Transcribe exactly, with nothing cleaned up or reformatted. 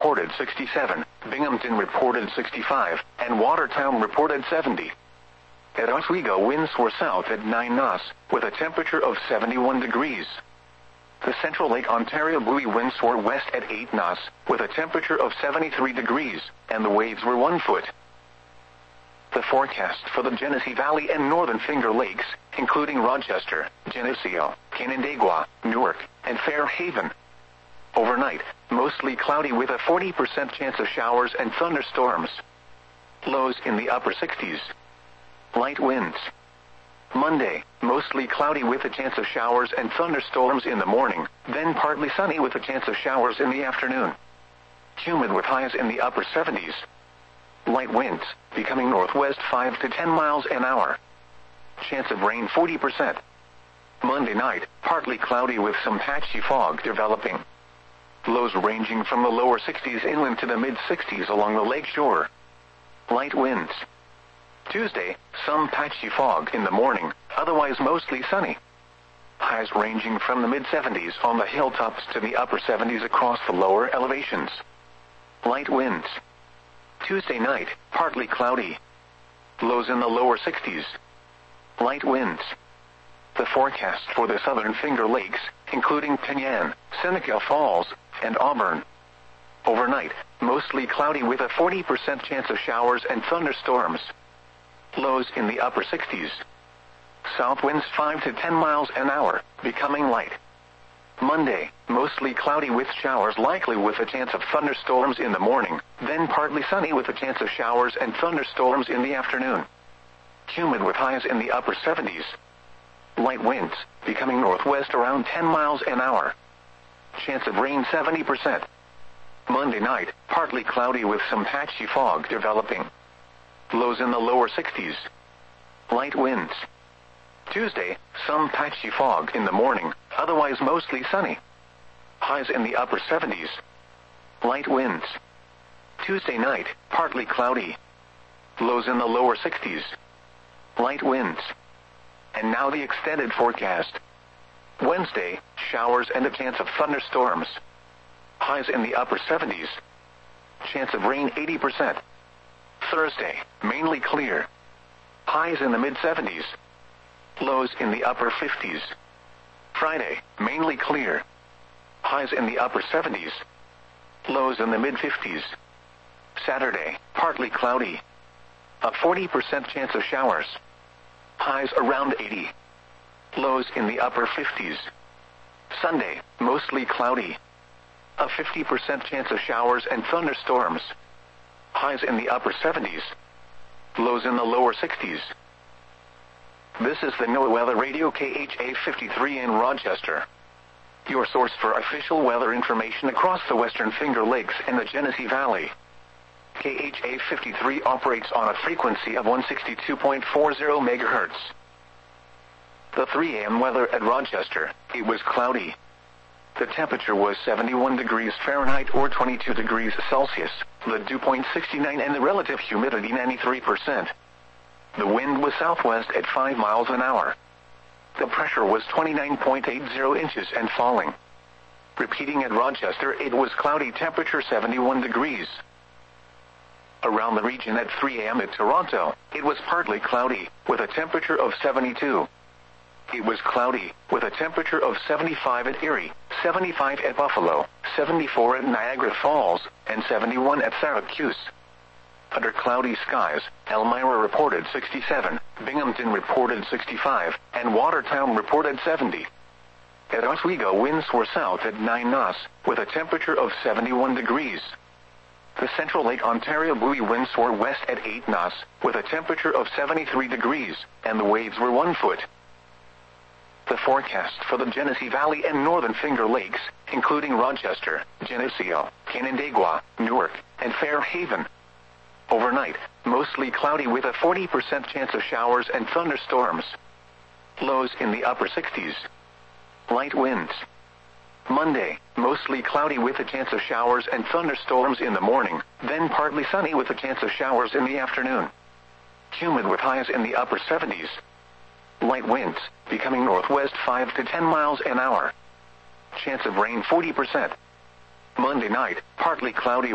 reported sixty-seven, Binghamton reported sixty-five, and Watertown reported seventy. At Oswego, winds were south at nine knots, with a temperature of seventy-one degrees. The Central Lake Ontario buoy winds were west at eight knots, with a temperature of seventy-three degrees, and the waves were one foot. The forecast for the Genesee Valley and Northern Finger Lakes, including Rochester, Geneseo, Canandaigua, Newark, and Fairhaven. Overnight, mostly cloudy with a forty percent chance of showers and thunderstorms. Lows in the upper sixties. Light winds. Monday, mostly cloudy with a chance of showers and thunderstorms in the morning, then partly sunny with a chance of showers in the afternoon. Humid with highs in the upper seventies. Light winds, becoming northwest five to ten miles an hour. Chance of rain forty percent. Monday night, partly cloudy with some patchy fog developing. Lows ranging from the lower sixties inland to the mid-sixties along the lake shore. Light winds. Tuesday, some patchy fog in the morning, otherwise mostly sunny. Highs ranging from the mid-seventies on the hilltops to the upper seventies across the lower elevations. Light winds. Tuesday night, partly cloudy. Lows in the lower sixties. Light winds. The forecast for the Southern Finger Lakes, including Penyan, Seneca Falls, and Auburn. Overnight, mostly cloudy with a forty percent chance of showers and thunderstorms. Lows in the upper sixties. South winds five to ten miles an hour, becoming light. Monday, mostly cloudy with showers likely with a chance of thunderstorms in the morning, then partly sunny with a chance of showers and thunderstorms in the afternoon. Humid with highs in the upper seventies. Light winds, becoming northwest around ten miles an hour. Chance of rain seventy percent. Monday night, partly cloudy with some patchy fog developing. Lows in the lower sixties. Light winds. Tuesday, some patchy fog in the morning, otherwise mostly sunny. Highs in the upper seventies. Light winds. Tuesday night, partly cloudy. Lows in the lower sixties. Light winds. And now the extended forecast. Wednesday, showers and a chance of thunderstorms. Highs in the upper seventies. Chance of rain eighty percent. Thursday, mainly clear. Highs in the mid-seventies. Lows in the upper fifties. Friday, mainly clear. Highs in the upper seventies. Lows in the mid-fifties. Saturday, partly cloudy. A forty percent chance of showers. Highs around eighty. Lows in the upper fifties. Sunday, mostly cloudy. A fifty percent chance of showers and thunderstorms. Highs in the upper seventies. Lows in the lower sixties. This is the NOAA Weather Radio K H A fifty-three in Rochester. Your source for official weather information across the Western Finger Lakes and the Genesee Valley. K H A fifty-three operates on a frequency of one sixty-two point four zero megahertz. The three a m weather at Rochester, it was cloudy. The temperature was seventy-one degrees Fahrenheit or twenty-two degrees Celsius, the dew point sixty-nine and the relative humidity ninety-three percent. The wind was southwest at five miles an hour. The pressure was twenty-nine point eight zero inches and falling. Repeating at Rochester, it was cloudy, temperature seventy-one degrees. Around the region at three a m at Toronto, it was partly cloudy, with a temperature of seventy-two. It was cloudy, with a temperature of seventy-five at Erie, seventy-five at Buffalo, seventy-four at Niagara Falls, and seventy-one at Syracuse. Under cloudy skies, Elmira reported sixty-seven, Binghamton reported sixty-five, and Watertown reported seventy. At Oswego, winds were south at nine knots, with a temperature of seventy-one degrees. The Central Lake Ontario buoy winds were west at eight knots, with a temperature of seventy-three degrees, and the waves were one foot. The forecast for the Genesee Valley and Northern Finger Lakes, including Rochester, Geneseo, Canandaigua, Newark, and Fairhaven. Overnight, mostly cloudy with a forty percent chance of showers and thunderstorms. Lows in the upper sixties. Light winds. Monday, mostly cloudy with a chance of showers and thunderstorms in the morning, then partly sunny with a chance of showers in the afternoon. Humid with highs in the upper seventies. Light winds, becoming northwest five to ten miles an hour. Chance of rain forty percent. Monday night, partly cloudy